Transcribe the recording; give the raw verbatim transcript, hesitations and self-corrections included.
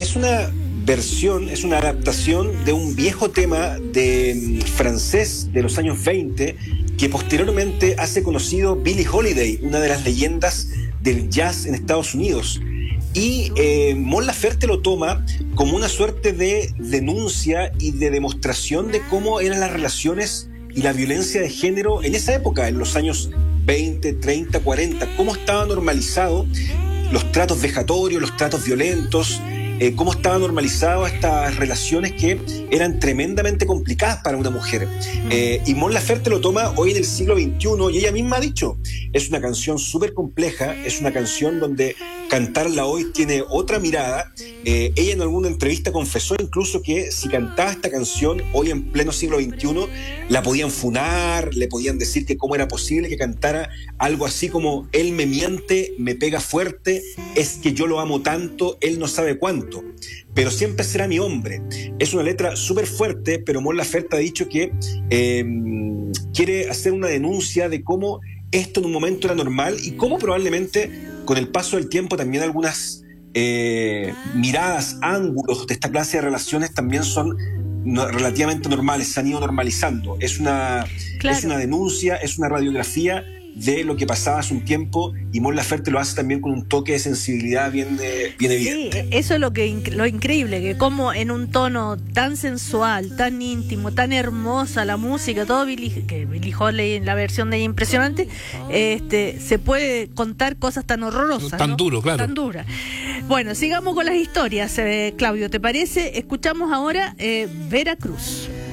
es una versión, es una adaptación de un viejo tema de francés de los años veinte que posteriormente hace conocido Billie Holiday, una de las leyendas del jazz en Estados Unidos. Y eh, Mon Laferte lo toma como una suerte de denuncia y de demostración de cómo eran las relaciones y la violencia de género en esa época, en los años veinte, treinta, cuarenta, cómo estaba normalizado los tratos vejatorios, los tratos violentos, eh, cómo estaban normalizadas estas relaciones que eran tremendamente complicadas para una mujer. Eh, y Mon Laferte lo toma hoy en el siglo veintiuno y ella misma ha dicho, es una canción súper compleja, es una canción donde cantarla hoy tiene otra mirada. Eh, ella en alguna entrevista confesó incluso que si cantaba esta canción hoy en pleno siglo veintiuno, la podían funar, le podían decir que cómo era posible que cantara algo así como él me miente, me pega fuerte, es que yo lo amo tanto, él no sabe cuánto, pero siempre será mi hombre. Es una letra súper fuerte, pero Mon Laferte ha dicho que eh, quiere hacer una denuncia de cómo esto en un momento era normal y cómo probablemente con el paso del tiempo también algunas eh, miradas, ángulos de esta clase de relaciones también son no, relativamente normales, se han ido normalizando. Es una, claro. es una denuncia, es una radiografía de lo que pasaba hace un tiempo y Mon Laferte lo hace también con un toque de sensibilidad bien, eh, bien evidente. Sí, eso es lo que lo increíble, que como en un tono tan sensual, tan íntimo, tan hermosa la música, todo Billie, que Billie Holiday en la versión de ella impresionante, este, se puede contar cosas tan horrorosas, tan ¿no? duro, claro. Tan duras. Bueno, sigamos con las historias, eh, Claudio, ¿te parece? Escuchamos ahora eh, Vera Cruz.